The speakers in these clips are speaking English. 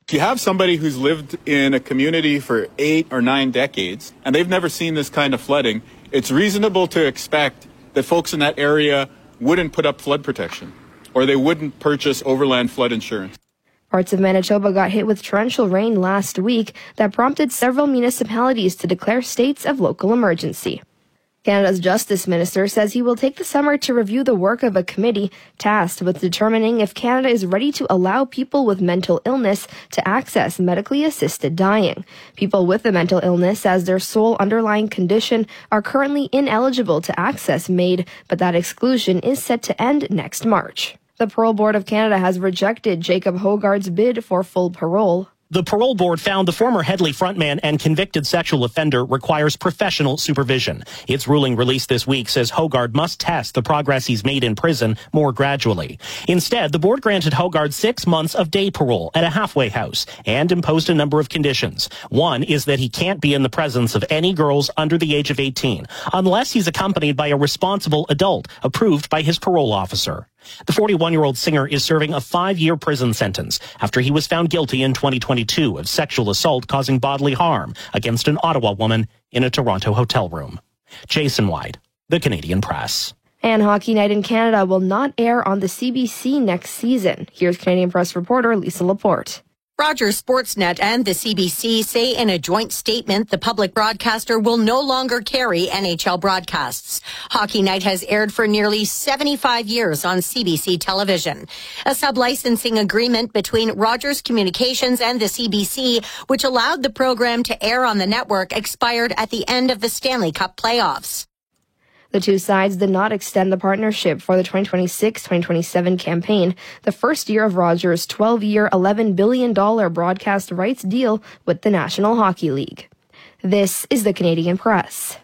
If you have somebody who's lived in a community for 8 or 9 decades and they've never seen this kind of flooding, it's reasonable to expect that folks in that area wouldn't put up flood protection or they wouldn't purchase overland flood insurance. Parts of Manitoba got hit with torrential rain last week that prompted several municipalities to declare states of local emergency. Canada's Justice Minister says he will take the summer to review the work of a committee tasked with determining if Canada is ready to allow people with mental illness to access medically assisted dying. People with a mental illness as their sole underlying condition are currently ineligible to access MAID, but that exclusion is set to end next March. The Parole Board of Canada has rejected Jacob Hogard's bid for full parole. The parole board found the former Headley frontman and convicted sexual offender requires professional supervision. Its ruling released this week says Hogard must test the progress he's made in prison more gradually. Instead, the board granted Hogard 6 months of day parole at a halfway house and imposed a number of conditions. One is that he can't be in the presence of any girls under the age of 18 unless he's accompanied by a responsible adult approved by his parole officer. The 41-year-old singer is serving a 5-year prison sentence after he was found guilty in 2022 of sexual assault causing bodily harm against an Ottawa woman in a Toronto hotel room. Jason White, The Canadian Press. And Hockey Night in Canada will not air on the CBC next season. Here's Canadian Press reporter Lisa Laporte. Rogers Sportsnet and the CBC say in a joint statement the public broadcaster will no longer carry NHL broadcasts. Hockey Night has aired for nearly 75 years on CBC television. A sub-licensing agreement between Rogers Communications and the CBC, which allowed the program to air on the network, expired at the end of the Stanley Cup playoffs. The two sides did not extend the partnership for the 2026-2027 campaign, the first year of Rogers' 12-year, $11 billion broadcast rights deal with the National Hockey League. This is the Canadian Press.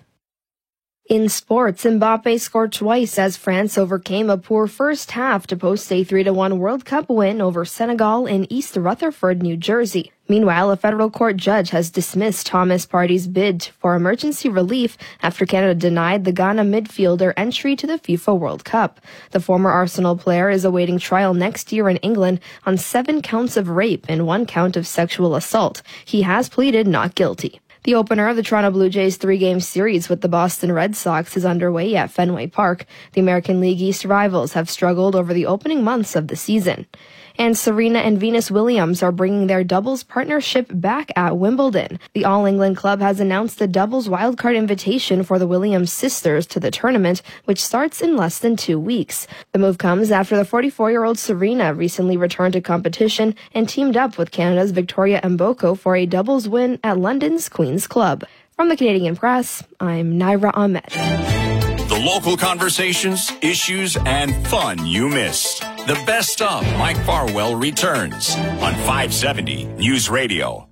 In sports, Mbappe scored twice as France overcame a poor first half to post a 3-1 World Cup win over Senegal in East Rutherford, New Jersey. Meanwhile, a federal court judge has dismissed Thomas Partey's bid for emergency relief after Canada denied the Ghana midfielder entry to the FIFA World Cup. The former Arsenal player is awaiting trial next year in England on 7 counts of rape and 1 count of sexual assault. He has pleaded not guilty. The opener of the Toronto Blue Jays 3-game series with the Boston Red Sox is underway at Fenway Park. The American League East rivals have struggled over the opening months of the season. And Serena and Venus Williams are bringing their doubles partnership back at Wimbledon. The All England Club has announced the doubles wildcard invitation for the Williams sisters to the tournament, which starts in less than 2 weeks. The move comes after the 44-year-old Serena recently returned to competition and teamed up with Canada's Victoria Mboko for a doubles win at London's Queen's Club. From the Canadian Press, I'm Naira Ahmed. The local conversations, issues, and fun you missed. The best of Mike Farwell returns on 570 News Radio.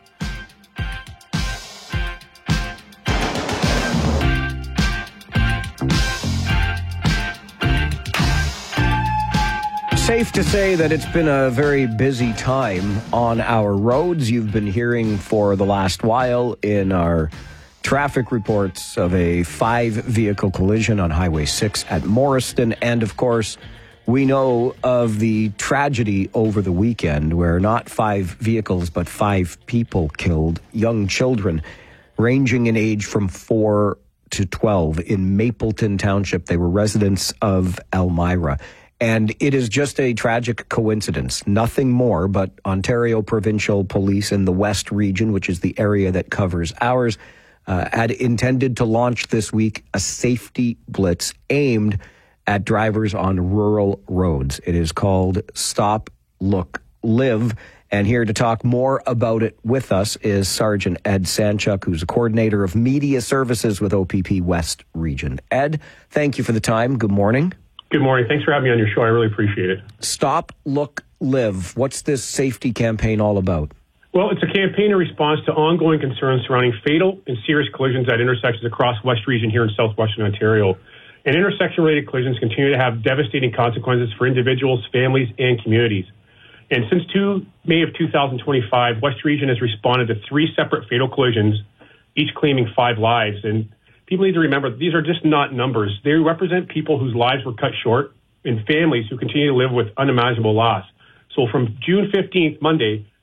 Safe to say that it's been a very busy time on our roads. You've been hearing for the last while in our traffic reports of a 5-vehicle collision on Highway 6 at Morriston. And, of course, we know of the tragedy over the weekend where not 5 vehicles but 5 people killed, young children ranging in age from 4 to 12 in Mapleton Township. They were residents of Elmira. And it is just a tragic coincidence, nothing more, but Ontario Provincial Police in the West Region, which is the area that covers ours, had intended to launch this week a safety blitz aimed at drivers on rural roads. It is called Stop, Look, Live. And here to talk more about it with us is Sergeant Ed Sanchuk, who's a coordinator of media services with OPP West Region. Ed, thank you for the time. Good morning. Good morning. Thanks for having me on your show. I really appreciate it. Stop, Look, Live. What's this safety campaign all about? Well, it's a campaign in response to ongoing concerns surrounding fatal and serious collisions at intersections across West Region here in southwestern Ontario. And intersection-related collisions continue to have devastating consequences for individuals, families, and communities. And since May of 2025, West Region has responded to 3 separate fatal collisions, each claiming 5 lives. And people need to remember that these are just not numbers. They represent people whose lives were cut short and families who continue to live with unimaginable loss. So from June 15th, Monday,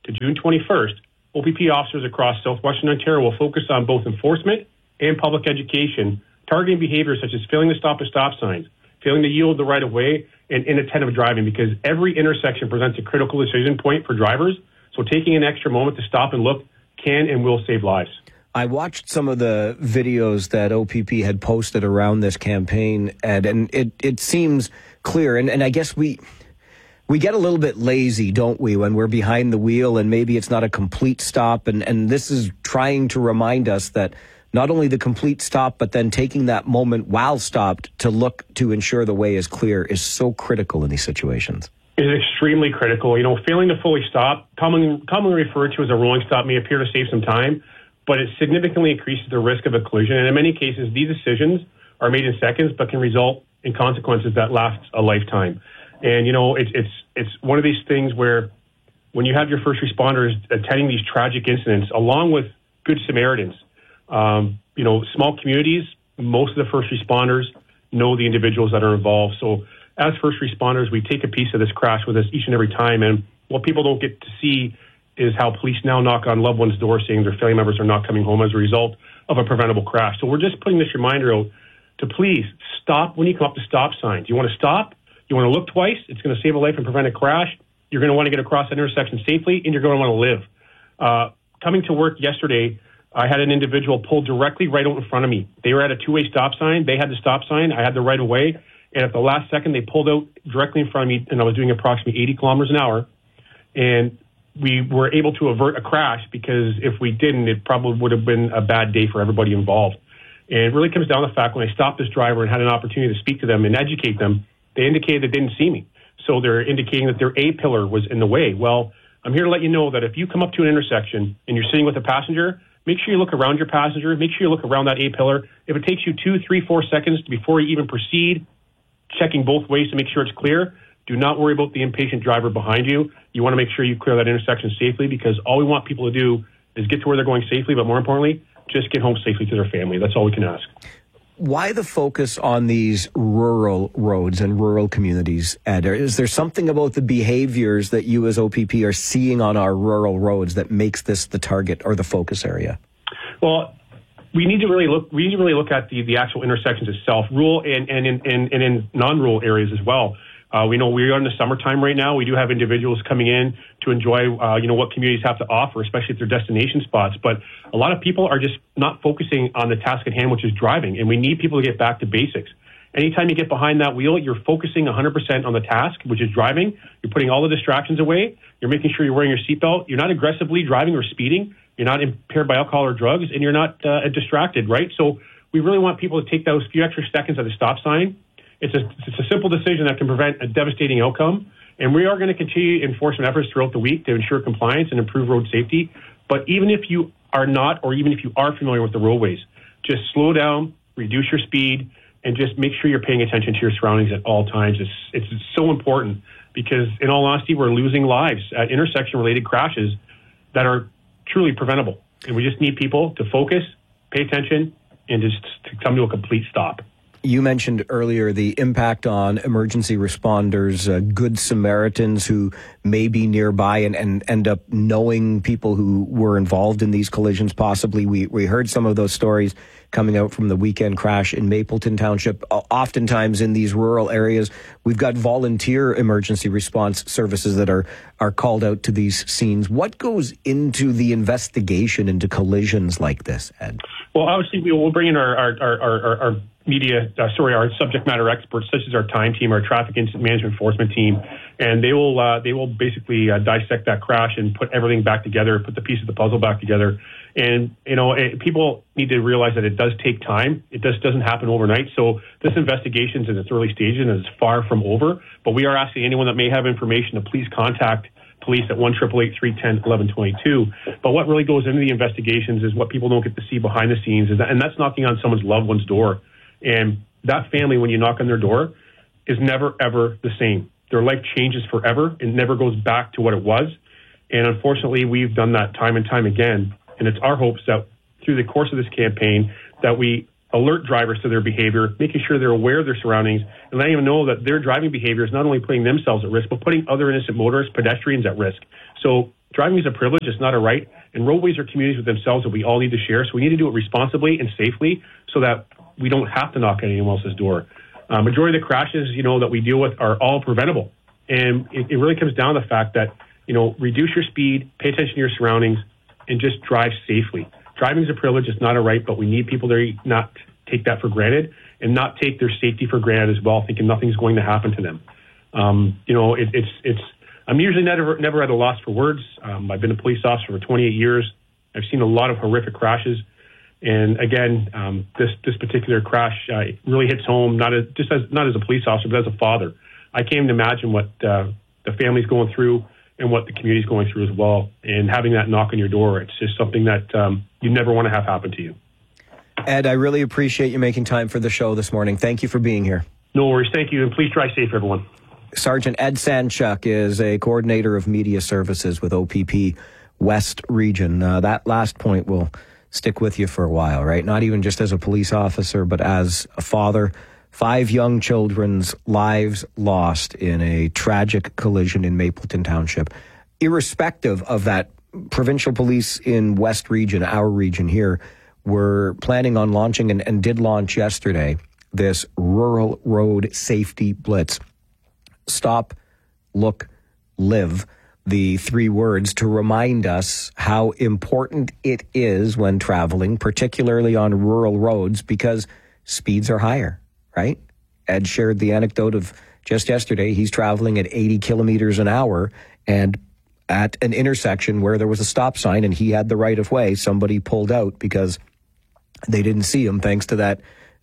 to June 21st, OPP officers across southwestern Ontario will focus on both enforcement and public education, targeting behaviors such as failing to stop at stop signs, failing to yield the right of way, and inattentive driving, because every intersection presents a critical decision point for drivers. So taking an extra moment to stop and look can and will save lives. I watched some of the videos that OPP had posted around this campaign, Ed, and it seems clear. And I guess we get a little bit lazy, don't we, when we're behind the wheel and maybe it's not a complete stop. And this is trying to remind us that not only the complete stop, but then taking that moment while stopped to look to ensure the way is clear is so critical in these situations. It is extremely critical. Failing to fully stop, commonly referred to as a rolling stop, may appear to save some time, but it significantly increases the risk of a collision. And in many cases, these decisions are made in seconds, but can result in consequences that last a lifetime. And, it's one of these things where when you have your first responders attending these tragic incidents, along with Good Samaritans, small communities, most of the first responders know the individuals that are involved. So as first responders, we take a piece of this crash with us each and every time. And what people don't get to see is how police now knock on loved ones' doors saying their family members are not coming home as a result of a preventable crash. So we're just putting this reminder out to please stop when you come up to stop signs. You want to stop, you want to look twice, it's going to save a life and prevent a crash. You're going to want to get across that intersection safely, and you're going to want to live. Coming to work yesterday, I had an individual pull directly right out in front of me. They were at a two-way stop sign. They had the stop sign. I had the right of way. And at the last second, they pulled out directly in front of me, and I was doing approximately 80 kilometers an hour. And we were able to avert a crash, because if we didn't, it probably would have been a bad day for everybody involved. And it really comes down to the fact when I stopped this driver and had an opportunity to speak to them and educate them, they indicated they didn't see me. So they're indicating that their A-pillar was in the way. Well, I'm here to let you know that if you come up to an intersection and you're sitting with a passenger, make sure you look around your passenger. Make sure you look around that A-pillar. If it takes you 2, 3, 4 seconds before you even proceed, checking both ways to make sure it's clear, do not worry about the impatient driver behind you. You want to make sure you clear that intersection safely, because all we want people to do is get to where they're going safely, but more importantly, just get home safely to their family. That's all we can ask. Why the focus on these rural roads and rural communities, Ed? Is there something about the behaviors that you as OPP are seeing on our rural roads that makes this the target or the focus area? Well, we need to really look at the actual intersections itself, rural and in non-rural areas as well. We know we are in the summertime right now. We do have individuals coming in to enjoy, what communities have to offer, especially if they're destination spots. But a lot of people are just not focusing on the task at hand, which is driving. And we need people to get back to basics. Anytime you get behind that wheel, you're focusing 100% on the task, which is driving. You're putting all the distractions away. You're making sure you're wearing your seatbelt. You're not aggressively driving or speeding. You're not impaired by alcohol or drugs, and you're not distracted, right? So we really want people to take those few extra seconds at the stop sign. It's a simple decision that can prevent a devastating outcome. And we are going to continue enforcement efforts throughout the week to ensure compliance and improve road safety. But even if you are not, or even if you are familiar with the roadways, just slow down, reduce your speed, and just make sure you're paying attention to your surroundings at all times. It's so important, because in all honesty, we're losing lives at intersection-related crashes that are truly preventable. And we just need people to focus, pay attention, and just to come to a complete stop. You mentioned earlier the impact on emergency responders, Good Samaritans who may be nearby and end up knowing people who were involved in these collisions, possibly. We heard some of those stories coming out from the weekend crash in Mapleton Township. Oftentimes in these rural areas, we've got volunteer emergency response services that are called out to these scenes. What goes into the investigation into collisions like this, Ed? Well, obviously, we'll bring in our our subject matter experts, such as our time team, our traffic incident management enforcement team, and they will basically dissect that crash and put everything back together, put the piece of the puzzle back together. And people need to realize that it does take time. It just doesn't happen overnight. So this investigation is in its early stages and is far from over. But we are asking anyone that may have information to please contact police at 1-888-310-1122. But what really goes into the investigations is what people don't get to see behind the scenes, and that's knocking on someone's loved one's door. And that family, when you knock on their door, is never, ever the same. Their life changes forever. It never goes back to what it was. And unfortunately, we've done that time and time again. And it's our hopes that through the course of this campaign that we alert drivers to their behavior, making sure they're aware of their surroundings, and letting them know that their driving behavior is not only putting themselves at risk, but putting other innocent motorists, pedestrians at risk. So Driving is a privilege. It's not a right. And roadways are communities with themselves that we all need to share. So we need to do it responsibly and safely so that we don't have to knock on anyone else's door. Majority of the crashes, that we deal with are all preventable. And it really comes down to the fact that, reduce your speed, pay attention to your surroundings, and just drive safely. Driving is a privilege. It's not a right, but we need people to not take that for granted and not take their safety for granted as well, thinking nothing's going to happen to them. I'm usually never at a loss for words. I've been a police officer for 28 years. I've seen a lot of horrific crashes. And again, this particular crash really hits home, not as a police officer, but as a father. I can't even imagine what the family's going through and what the community's going through as well. And having that knock on your door, it's just something that you never want to have happen to you. Ed, I really appreciate you making time for the show this morning. Thank you for being here. No worries. Thank you. And please drive safe, everyone. Sergeant Ed Sanchuk is a coordinator of media services with OPP West Region. That last point will stick with you for a while, right? Not even just as a police officer, but as a father. 5 young children's lives lost in a tragic collision in Mapleton Township. Irrespective of that, provincial police in West Region, our region here, were planning on launching and did launch yesterday this rural road safety blitz. Stop, look, live, the 3 words to remind us how important it is when traveling, particularly on rural roads, because speeds are higher, right? Ed shared the anecdote of just yesterday. He's traveling at 80 kilometers an hour, and at an intersection where there was a stop sign and he had the right of way, somebody pulled out because they didn't see him thanks to that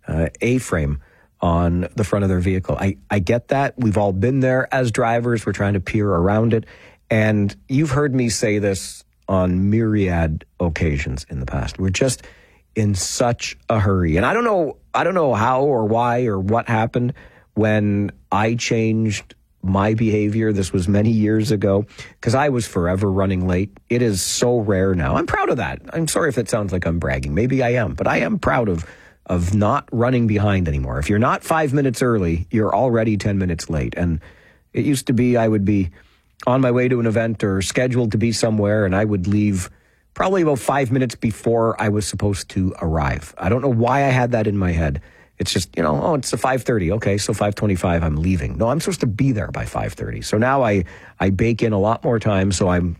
A-frame on the front of their vehicle. I get that. We've all been there as drivers. We're trying to peer around it. And you've heard me say this on myriad occasions in the past. We're just in such a hurry. And I don't know how or why or what happened when I changed my behavior. This was many years ago because I was forever running late. It is so rare now. I'm proud of that. I'm sorry if it sounds like I'm bragging. Maybe I am, but I am proud of not running behind anymore. If you're not 5 minutes early, you're already 10 minutes late. And it used to be I would be on my way to an event or scheduled to be somewhere, and I would leave probably about 5 minutes before I was supposed to arrive. I don't know why I had that in my head. It's just, it's a 5:30. Okay, so 5:25, I'm leaving. No, I'm supposed to be there by 5:30. So now I bake in a lot more time, so I'm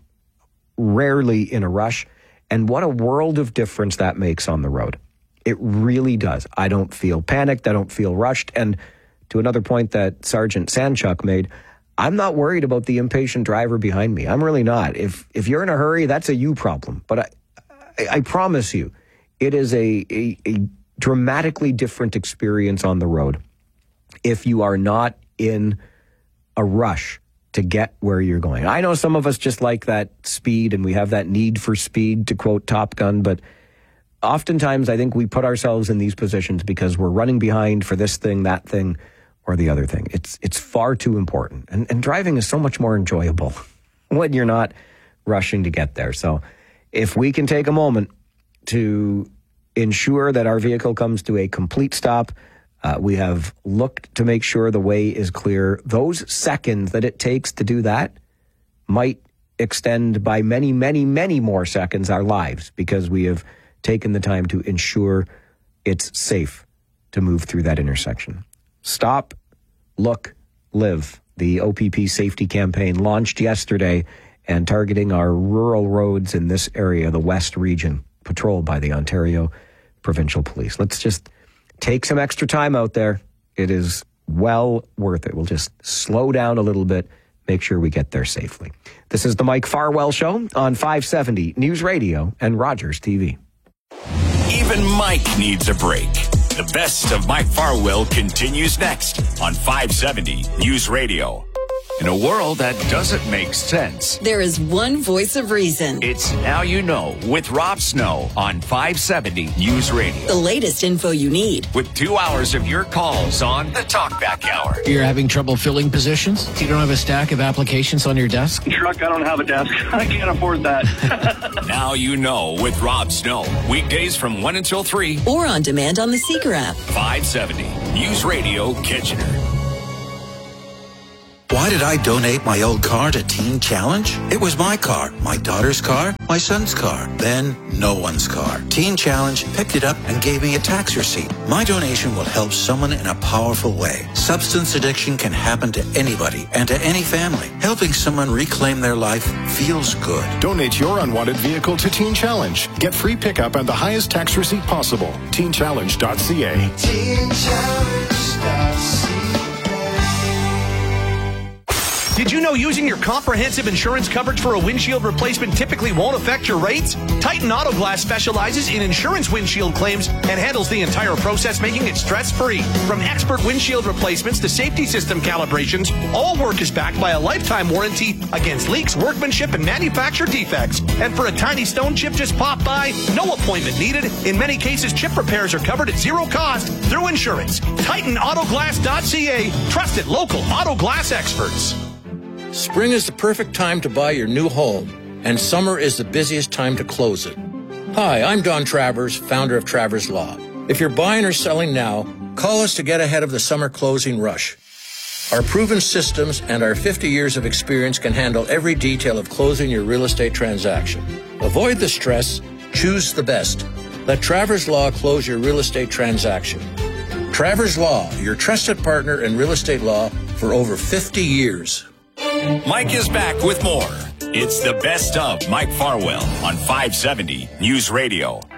rarely in a rush. And what a world of difference that makes on the road. It really does. I don't feel panicked. I don't feel rushed. And to another point that Sergeant Sanchuk made, I'm not worried about the impatient driver behind me. I'm really not. If you're in a hurry, that's a you problem. But I promise you, it is a dramatically different experience on the road if you are not in a rush to get where you're going. I know some of us just like that speed and we have that need for speed, to quote Top Gun, but oftentimes I think we put ourselves in these positions because we're running behind for this thing, that thing, or the other thing. It's far too important. And driving is so much more enjoyable when you're not rushing to get there. So if we can take a moment to ensure that our vehicle comes to a complete stop, we have looked to make sure the way is clear. Those seconds that it takes to do that might extend by many, many, many more seconds our lives, because we have taken the time to ensure it's safe to move through that intersection. Stop, look, live. The OPP safety campaign launched yesterday and targeting our rural roads in this area, the West Region, patrolled by the Ontario Provincial Police. Let's just take some extra time out there. It is well worth it. We'll just slow down a little bit, make sure we get there safely. This is the Mike Farwell Show on 570 News Radio and Rogers TV. Even Mike needs a break. The best of Mike Farwell continues next on 570 News Radio. In a world that doesn't make sense, there is one voice of reason. It's Now You Know with Rob Snow on 570 News Radio. The latest info you need. With 2 hours of your calls on the Talkback Hour. You're having trouble filling positions? You don't have a stack of applications on your desk? Truck, I don't have a desk. I can't afford that. Now You Know with Rob Snow. Weekdays from 1 until 3. Or on demand on the Seeker app. 570 News Radio Kitchener. Why Why did I donate my old car to Teen Challenge? It was my car, my daughter's car, my son's car, then no one's car. Teen Challenge picked it up and gave me a tax receipt. My donation will help someone in a powerful way. Substance addiction can happen to anybody and to any family. Helping someone reclaim their life feels good. Donate your unwanted vehicle to Teen Challenge. Get free pickup and the highest tax receipt possible. TeenChallenge.ca. TeenChallenge.ca. Did you know using your comprehensive insurance coverage for a windshield replacement typically won't affect your rates? Titan Auto Glass specializes in insurance windshield claims and handles the entire process, making it stress-free. From expert windshield replacements to safety system calibrations, all work is backed by a lifetime warranty against leaks, workmanship, and manufacturer defects. And for a tiny stone chip just popped by, no appointment needed. In many cases, chip repairs are covered at zero cost through insurance. TitanAutoGlass.ca. Trusted local auto glass experts. Spring is the perfect time to buy your new home, and summer is the busiest time to close it. Hi, I'm Don Travers, founder of Travers Law. If you're buying or selling now, call us to get ahead of the summer closing rush. Our proven systems and our 50 years of experience can handle every detail of closing your real estate transaction. Avoid the stress, choose the best. Let Travers Law close your real estate transaction. Travers Law, your trusted partner in real estate law for over 50 years. Mike is back with more. It's the best of Mike Farwell on 570 News Radio.